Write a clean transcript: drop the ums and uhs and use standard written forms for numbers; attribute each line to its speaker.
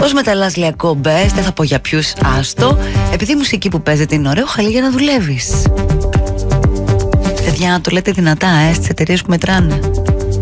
Speaker 1: Πώς μεταλλάς λέει εκπομπές, δεν θα πω για ποιους, άστο. Επειδή η μουσική που παίζεται είναι ωραίο, χαλή για να δουλεύεις. Παιδιά, να το λέτε δυνατά, στις εταιρείες που μετράνε.